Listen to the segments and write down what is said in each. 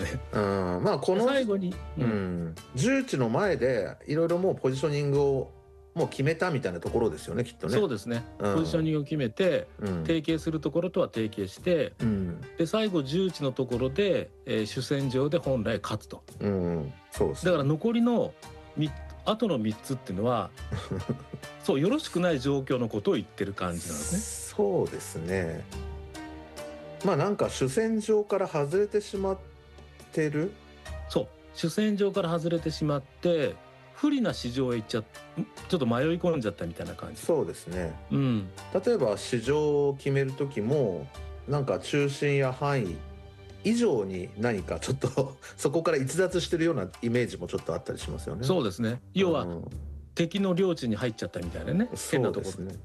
まあこの最後に、 重地の前でいろいろもうポジショニングをもう決めたみたいなところですよね、きっとね。 そうですね、ポジショニングを決めて、提携するところとは提携して、で最後重地のところで、主戦場で本来勝つと、 そうですね、 だから残りのあとの3つっていうのはそうよろしくない状況のことを言ってる感じなんですね。 そうですね。まあなんか主戦場から外れてしまってる。 そう、主戦場から外れてしまって不利な市場へ行っちゃっちょっと迷い込んじゃったみたいな感じ。 そうですね、例えば市場を決める時もなんか中心や範囲以上に何かちょっとそこから逸脱してるようなイメージもちょっとあったりしますよね。 そうですね、要は、敵の領地に入っちゃったみたいなね、変なところ。 そうですね、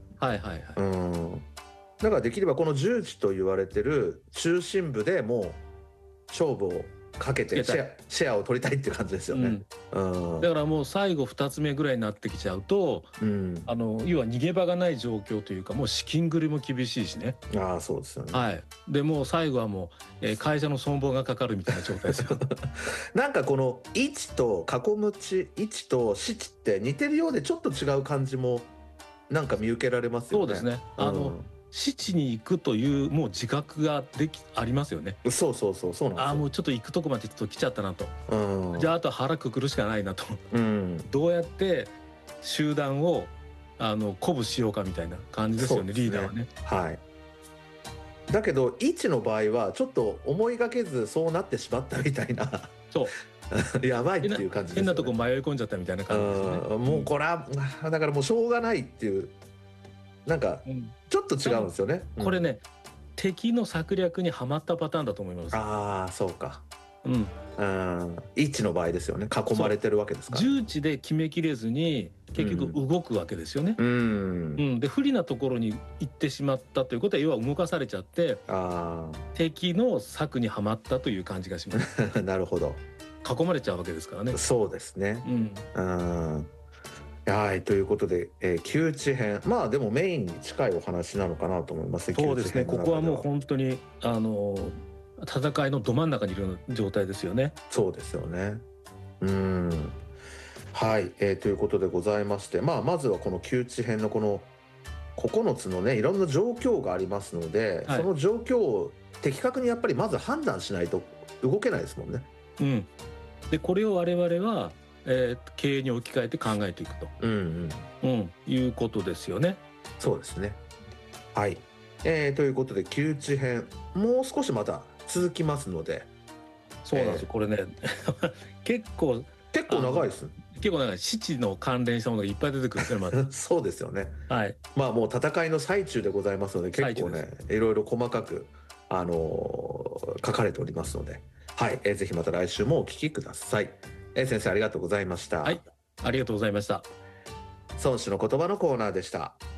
だからできればこの重地と言われてる中心部でもう勝負をかけてシェアを取りたいっていう感じですよね。 だからもう最後2つ目ぐらいになってきちゃうと、要は逃げ場がない状況というか、もう資金繰りも厳しいしね。 そうですよね。 でもう最後はもう、会社の存亡がかかるみたいな状態ですよ。 なんかこの位置と囲む位置と市地って似てるようでちょっと違う感じもなんか見受けられますよね。 そうですね。市地に行くというもう自覚がありますよね。 そうなんですよ。 もうちょっと行くとこまでちょっと来ちゃったなと。じゃああと腹くくるしかないなと。どうやって集団を鼓舞しようかみたいな感じですよね、リーダーはね。 だけど位置の場合はちょっと思いがけずそうなってしまったみたいな。そうやばいっていう感じですよね。 変なとこ迷い込んじゃったみたいな感じですね。 もうこれはだからもうしょうがないっていう、なんかちょっと違うんですよね。 これね、敵の策略にはまったパターンだと思います。 そうか。位置の場合ですよね。囲まれてるわけですから。 重地で決めきれずに結局動くわけですよね。で不利なところに行ってしまったということは、要は動かされちゃって敵の策にはまったという感じがします。 なるほど。 囲まれちゃうわけですからね。 そうですね。ということで、窮地編、まあでもメインに近いお話なのかなと思います。 そうですね。ここはもう本当に戦いのど真ん中にいるような状態ですよね。 そうですよね。ということでございまして、まずはこの窮地編のこの9つのねいろんな状況がありますので、その状況を的確にやっぱりまず判断しないと動けないですもんね。 でこれを我々は経営に置き換えて考えていくと、いうことですよね。 そうですね。ということで窮地編もう少しまた続きますので。 そうなんですよ、これね結構長いです。 結構長い。市地の関連したものがいっぱい出てくるっていうのもそうですよね。まあもう戦いの最中でございますので、結構ねいろいろ細かく書かれておりますので、ぜひまた来週もお聞きください。先生ありがとうございました。 ありがとうございました。 孫子の言葉のコーナーでした。